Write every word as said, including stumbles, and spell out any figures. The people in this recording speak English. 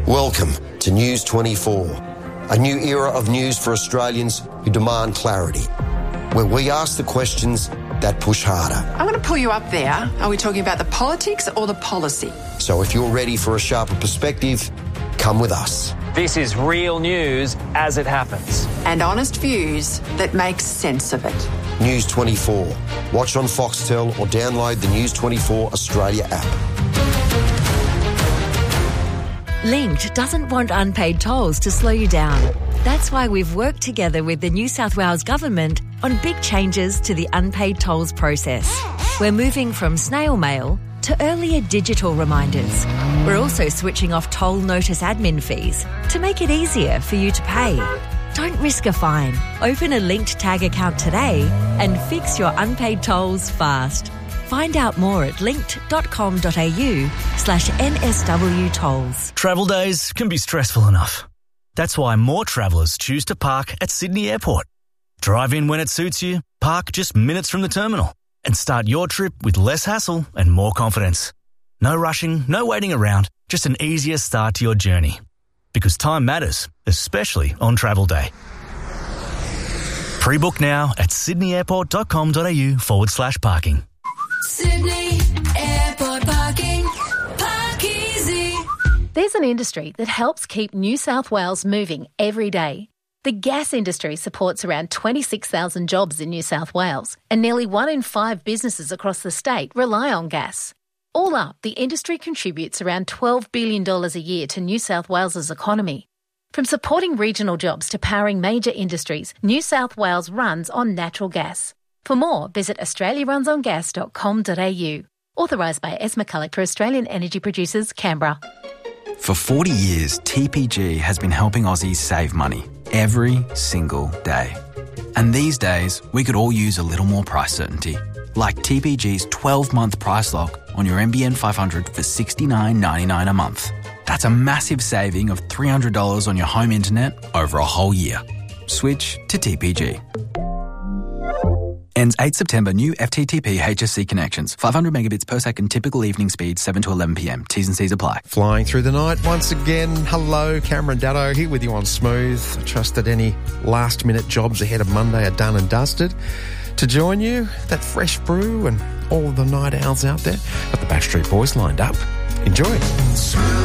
Welcome to News twenty-four, a new era of news for Australians who demand clarity, where we ask the questions that push harder. I'm going to pull you up there. Are we talking about the politics or the policy? So if you're ready for a sharper perspective, come with us. This is real news as it happens. And honest views that make sense of it. News twenty-four. Watch on Foxtel or download the News twenty-four Australia app. Linked doesn't want unpaid tolls to slow you down. That's why we've worked together with the New South Wales Government on big changes to the unpaid tolls process. We're moving from snail mail to earlier digital reminders. We're also switching off toll notice admin fees to make it easier for you to pay. Don't risk a fine. Open a Linked Tag account today and fix your unpaid tolls fast. Find out more at linked.com.au slash NSW tolls. Travel days can be stressful enough. That's why more travellers choose to park at Sydney Airport. Drive in when it suits you, park just minutes from the terminal, and start your trip with less hassle and more confidence. No rushing, no waiting around, just an easier start to your journey. Because time matters, especially on travel day. Pre-book now at sydneyairport.com.au forward slash parking. Sydney Airport parking. Park easy. There's an industry that helps keep New South Wales moving every day. The gas industry supports around twenty-six thousand jobs in New South Wales, and nearly one in five businesses across the state rely on gas. All up, the industry contributes around twelve billion dollars a year to New South Wales's economy. From supporting regional jobs to powering major industries, New South Wales runs on natural gas. For more, visit australia runs on gas dot com dot a u. Authorised by S. McCulloch for Australian Energy Producers, Canberra. For forty years, T P G has been helping Aussies save money every single day. And these days, we could all use a little more price certainty. Like T P G's twelve-month price lock on your N B N five hundred for sixty-nine ninety-nine a month. That's a massive saving of three hundred dollars on your home internet over a whole year. Switch to T P G. Ends eighth September. New F T T P H S C connections. five hundred megabits per second. Typical evening speed seven to eleven p m. T's and C's apply. Flying through the night once again. Hello, Cameron Daddo here with you on Smooth. I trust that any last minute jobs ahead of Monday are done and dusted. To join you, that fresh brew and all of the night owls out there. Got the Backstreet Boys lined up. Enjoy.